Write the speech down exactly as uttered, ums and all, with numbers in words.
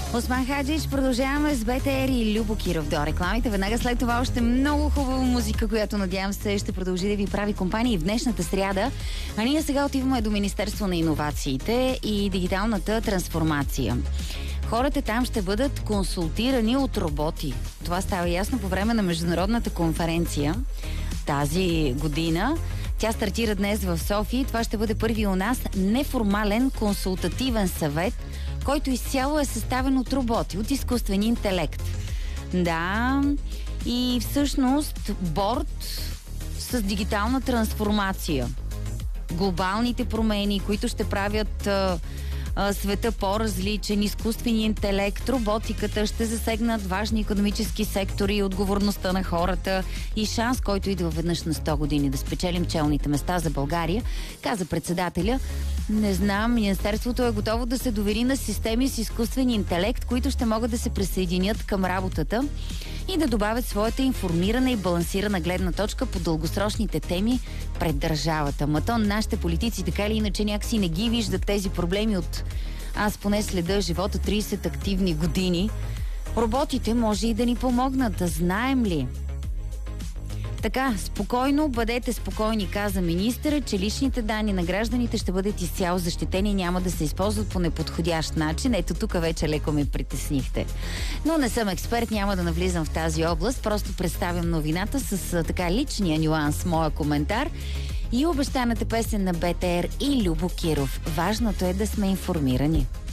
Осман Хаджич, продължаваме с БТР и Любо Киров до рекламите. Веднага след това още много хубава музика, която надявам се ще продължи да ви прави компания и в днешната сряда. А ние сега отиваме до Министерство на иновациите и дигиталната трансформация. Хората там ще бъдат консултирани от роботи. Това става ясно по време на международната конференция тази година. Тя стартира днес в София. Това ще бъде първи у нас неформален консултативен съвет, който изцяло е съставен от роботи, от изкуствен интелект. Да, и всъщност борд с дигитална трансформация. Глобалните промени, които ще правят а, а, света по-различен, изкуствения интелект, роботиката ще засегнат важни икономически сектори и отговорността на хората и шанс, който идва веднъж на сто години да спечелим челните места за България, каза председателя. Не знам, Министерството е готово да се довери на системи с изкуствен интелект, които ще могат да се присъединят към работата и да добавят своята информирана и балансирана гледна точка по дългосрочните теми пред държавата. Ма то нашите политици така или иначе някакси не ги виждат тези проблеми от аз поне следа живота трийсет активни години. Роботите може и да ни помогнат, да знаем ли? Така, спокойно, бъдете спокойни, каза министъра, че личните данни на гражданите ще бъдат изцяло защитени и няма да се използват по неподходящ начин. Ето тук вече леко ме притеснихте. Но не съм експерт, няма да навлизам в тази област, просто представям новината с така личния нюанс, моя коментар и обещаната песен на БТР и Любо Киров. Важното е да сме информирани.